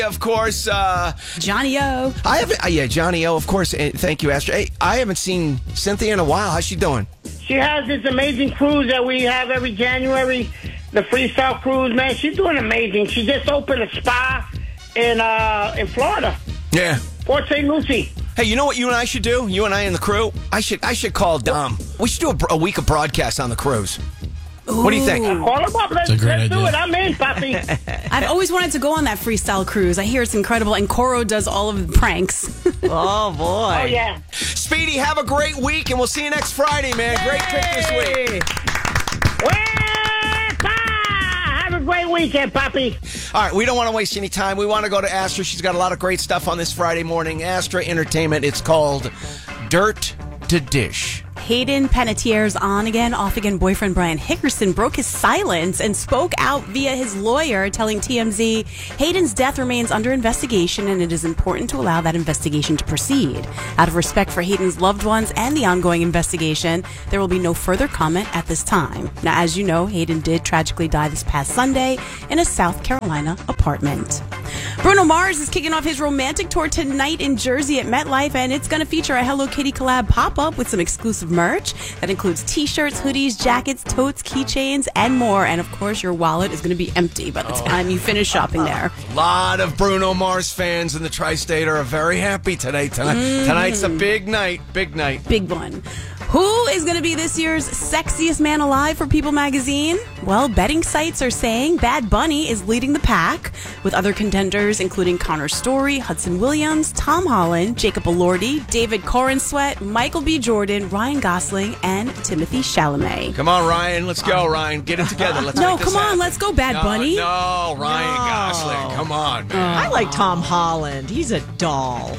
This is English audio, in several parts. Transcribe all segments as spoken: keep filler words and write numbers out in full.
Of course, uh, Johnny O. I haven't. Uh, yeah, Johnny O. Of course. Uh, thank you, Astra. Hey, I haven't seen Cynthia in a while. How's she doing? She has this amazing cruise that we have every January, the Freestyle Cruise. Man, she's doing amazing. She just opened a spa in uh, in Florida. Yeah. Port Saint Lucie. Hey, you know what you and I should do? You and I and the crew. I should. I should call Dom. We should do a, a week of broadcasts on the cruise. Ooh. What do you think? Uh, call him up. Let's, let's do it. I'm in, Poppy. I've always wanted to go on that freestyle cruise. I hear it's incredible, and Coro does all of the pranks. Oh, boy. Oh, yeah. Speedy, have a great week, and we'll see you next Friday, man. Yay! Great pick this week. Wepa! Have a great weekend, Poppy. All right, we don't want to waste any time. We want to go to Astra. She's got a lot of great stuff on this Friday morning. Astra Entertainment. It's called Dirt to Dish. Hayden Panettiere's on-again, off-again boyfriend Brian Hickerson broke his silence and spoke out via his lawyer, telling T M Z, Hayden's death remains under investigation and it is important to allow that investigation to proceed. Out of respect for Hayden's loved ones and the ongoing investigation, there will be no further comment at this time. Now, as you know, Hayden did tragically die this past Sunday in a South Carolina apartment. Bruno Mars is kicking off his romantic tour tonight in Jersey at MetLife, and it's going to feature a Hello Kitty collab pop-up with some exclusive merch that includes t-shirts, hoodies, jackets, totes, keychains, and more. And of course, your wallet is going to be empty by the time you finish shopping there. A lot of Bruno Mars fans in the tri-state are very happy today. Tonight, mm. Tonight's a big night. Big night. Big one. Who is going to be this year's sexiest man alive for People magazine? Well, betting sites are saying Bad Bunny is leading the pack, with other contenders including Connor Story, Hudson Williams, Tom Holland, Jacob Elordi, David Corenswet, Michael B. Jordan, Ryan Gosling, and Timothy Chalamet. Come on, Ryan. Let's go, Ryan. Get it together. Let's no, make this come on. happen. Let's go, Bad no, Bunny. No, Ryan No. Gosling. Come on, man. I like Tom Holland. He's a doll.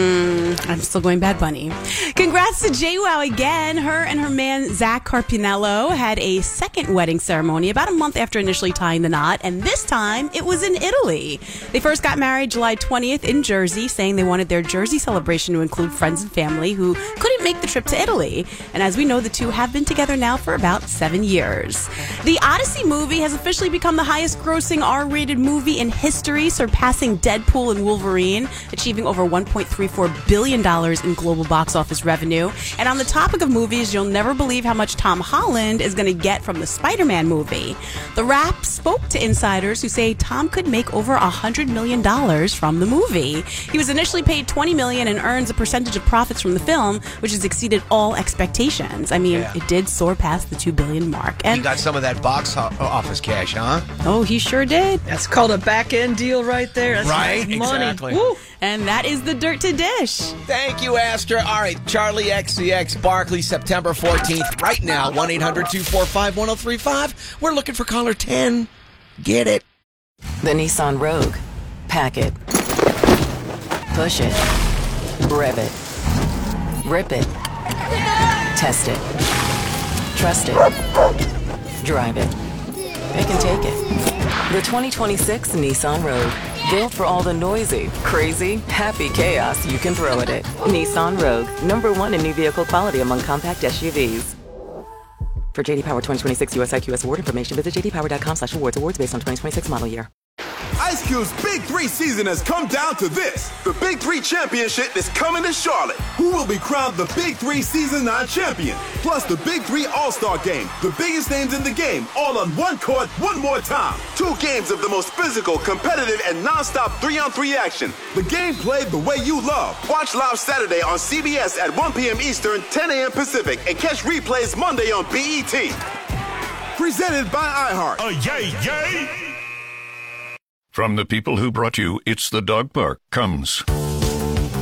Mm, I'm still going Bad Bunny. Congrats to JWoww again. Her and her man, Zach Carpinello, had a second wedding ceremony about a month after initially tying the knot, and this time it was in Italy. They first got married July twentieth in Jersey, saying they wanted their Jersey celebration to include friends and family who couldn't make the trip to Italy. And as we know, the two have been together now for about seven years. The Odyssey movie has officially become the highest-grossing R-rated movie in history, surpassing Deadpool and Wolverine, achieving over one point three four billion dollars in global box office revenue. And on the topic of movies, you'll never believe how much Tom Holland is going to get from the Spider-Man movie. The Wrap spoke to insiders who say Tom could make over one hundred million dollars from the movie. He was initially paid twenty million dollars and earns a percentage of profits from the film, which has exceeded all expectations. I mean, Yeah. it did soar past the two billion dollars mark. And You got some of that box ho- office cash, huh? oh, he sure did. That's called a back-end deal right there. That's Right? nice money. Exactly. Woo. And that is the Dirt to Dish. Thank you, Astra. All right, Charlie X C X, Barkley, September fourteenth. Right now, one eight hundred two four five one oh three five. We're looking for caller ten. Get it. The Nissan Rogue. Pack it. Push it. Rev it. Rip it. Test it. Trust it. Drive it. It can take it. The twenty twenty-six Nissan Rogue. Built for all the noisy, crazy, happy chaos you can throw at it. Nissan Rogue. Number one in new vehicle quality among compact S U Vs. For J D Power twenty twenty-six U S I Q S award information, visit j d power dot com slash awards. Awards based on twenty twenty-six model year. Ice Cube's Big Three season has come down to this. The Big Three Championship is coming to Charlotte. Who will be crowned the Big Three Season nine champion? Plus the Big Three All-Star Game. The biggest names in the game, all on one court, one more time. Two games of the most physical, competitive, and non-stop three-on-three action. The game played the way you love. Watch live Saturday on C B S at one p.m. Eastern, ten a.m. Pacific, and catch replays Monday on B E T. Presented by iHeart. Oh, yay, yay! From the people who brought you It's the Dog Park comes